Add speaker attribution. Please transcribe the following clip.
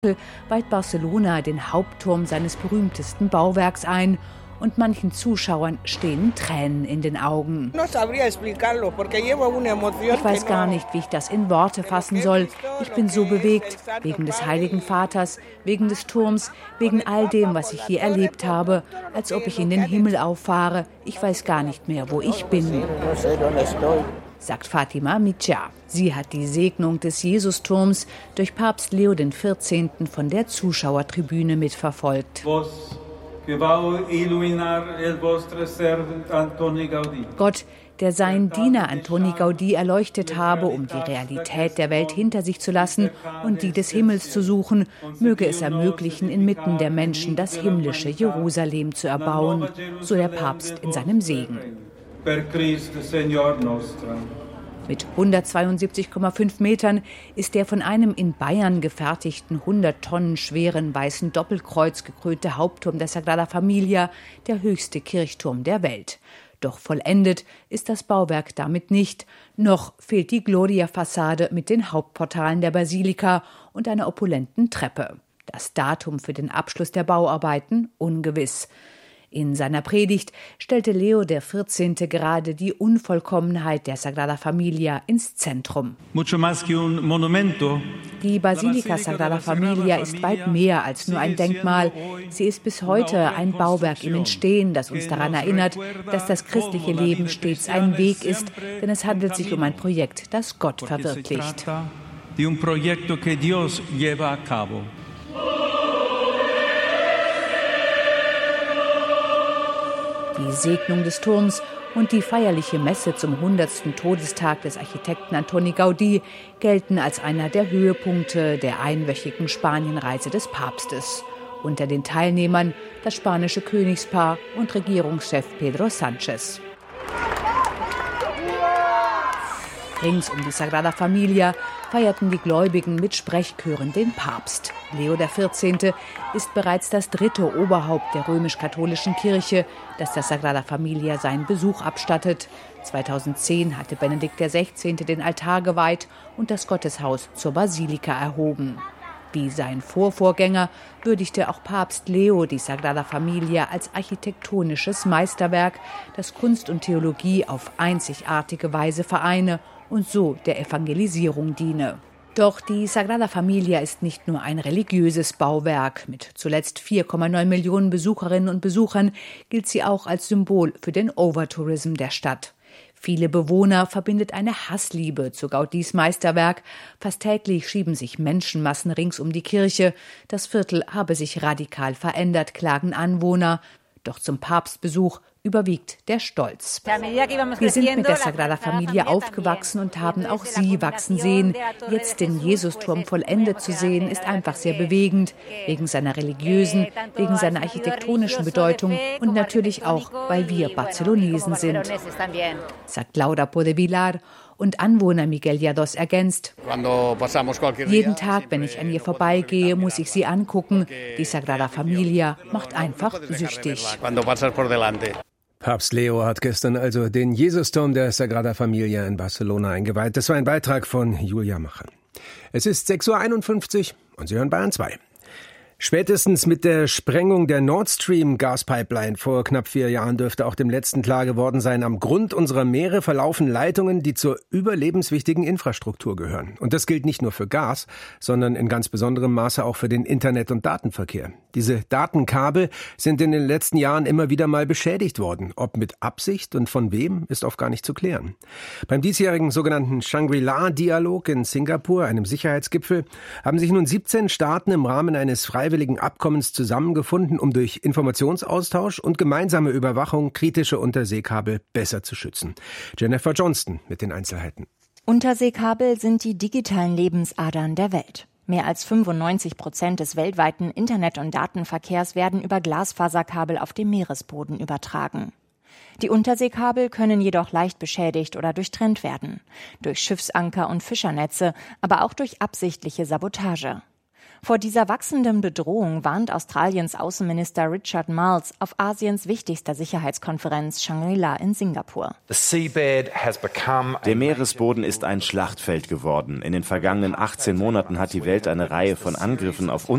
Speaker 1: weiht Barcelona den Hauptturm seines berühmtesten Bauwerks ein. Und manchen Zuschauern stehen Tränen in den Augen. Ich weiß gar nicht, wie ich das in Worte fassen soll. Ich bin so bewegt, wegen des Heiligen Vaters, wegen des Turms, wegen all dem, was ich hier erlebt habe, als ob ich in den Himmel auffahre. Ich weiß gar nicht mehr, wo ich bin, sagt Fatima Micha. Sie hat die Segnung des Jesusturms durch Papst Leo XIV. Von der Zuschauertribüne mitverfolgt. Gott, der seinen Diener Antoni Gaudí erleuchtet habe, um die Realität der Welt hinter sich zu lassen und die des Himmels zu suchen, möge es ermöglichen, inmitten der Menschen das himmlische Jerusalem zu erbauen, so der Papst in seinem Segen. Mit 172,5 Metern ist der von einem in Bayern gefertigten 100 Tonnen schweren weißen Doppelkreuz gekrönte Hauptturm der Sagrada Familia der höchste Kirchturm der Welt. Doch vollendet ist das Bauwerk damit nicht. Noch fehlt die Gloria-Fassade mit den Hauptportalen der Basilika und einer opulenten Treppe. Das Datum für den Abschluss der Bauarbeiten ungewiss. In seiner Predigt stellte Leo XIV. Gerade die Unvollkommenheit der Sagrada Familia ins Zentrum. Die Basilika Sagrada Familia ist weit mehr als nur ein Denkmal. Sie ist bis heute ein Bauwerk im Entstehen, das uns daran erinnert, dass das christliche Leben stets ein Weg ist, denn es handelt sich um ein Projekt, das Gott verwirklicht. Die Segnung des Turms und die feierliche Messe zum 100. Todestag des Architekten Antoni Gaudí gelten als einer der Höhepunkte der einwöchigen Spanienreise des Papstes. Unter den Teilnehmern das spanische Königspaar und Regierungschef Pedro Sánchez. Rings um die Sagrada Familia feierten die Gläubigen mit Sprechchören den Papst. Leo XIV. Ist bereits das dritte Oberhaupt der römisch-katholischen Kirche, das der Sagrada Familia seinen Besuch abstattet. 2010 hatte Benedikt XVI. Den Altar geweiht und das Gotteshaus zur Basilika erhoben. Wie sein Vorvorgänger würdigte auch Papst Leo die Sagrada Familia als architektonisches Meisterwerk, das Kunst und Theologie auf einzigartige Weise vereine und so der Evangelisierung diene. Doch die Sagrada Familia ist nicht nur ein religiöses Bauwerk. Mit zuletzt 4,9 Millionen Besucherinnen und Besuchern gilt sie auch als Symbol für den Overtourism der Stadt. Viele Bewohner verbindet eine Hassliebe zu Gaudís Meisterwerk. Fast täglich schieben sich Menschenmassen rings um die Kirche. Das Viertel habe sich radikal verändert, klagen Anwohner. Doch zum Papstbesuch überwiegt der Stolz. Wir sind mit der Sagrada Familia aufgewachsen und haben auch sie wachsen sehen. Jetzt den Jesusturm vollendet zu sehen, ist einfach sehr bewegend. Wegen seiner religiösen, wegen seiner architektonischen Bedeutung und natürlich auch, weil wir Barcelonesen sind, sagt Laura Podevilar. Und Anwohner Miguel Llados ergänzt: Jeden Tag, wenn ich an ihr vorbeigehe, muss ich sie angucken. Die Sagrada Familia macht einfach süchtig.
Speaker 2: Papst Leo hat gestern also den Jesusturm der Sagrada Familia in Barcelona eingeweiht. Das war ein Beitrag von Julia Macher. Es ist 6:51 Uhr und Sie hören Bayern 2. Spätestens mit der Sprengung der Nord Stream Gaspipeline vor knapp 4 Jahren dürfte auch dem letzten klar geworden sein, am Grund unserer Meere verlaufen Leitungen, die zur überlebenswichtigen Infrastruktur gehören. Und das gilt nicht nur für Gas, sondern in ganz besonderem Maße auch für den Internet- und Datenverkehr. Diese Datenkabel sind in den letzten Jahren immer wieder mal beschädigt worden. Ob mit Absicht und von wem, ist oft gar nicht zu klären. Beim diesjährigen sogenannten Shangri-La-Dialog in Singapur, einem Sicherheitsgipfel, haben sich nun 17 Staaten im Rahmen eines freiwilligen Abkommens zusammengefunden, um durch Informationsaustausch und gemeinsame Überwachung kritische Unterseekabel besser zu schützen. Jennifer Johnston mit den Einzelheiten.
Speaker 3: Unterseekabel sind die digitalen Lebensadern der Welt. Mehr als 95% des weltweiten Internet- und Datenverkehrs werden über Glasfaserkabel auf dem Meeresboden übertragen. Die Unterseekabel können jedoch leicht beschädigt oder durchtrennt werden. Durch Schiffsanker und Fischernetze, aber auch durch absichtliche Sabotage. Vor dieser wachsenden Bedrohung warnt Australiens Außenminister Richard Marles auf Asiens wichtigster Sicherheitskonferenz Shangri-La in Singapur.
Speaker 4: Der Meeresboden ist ein Schlachtfeld geworden. In den vergangenen 18 Monaten hat die Welt eine Reihe von Angriffen auf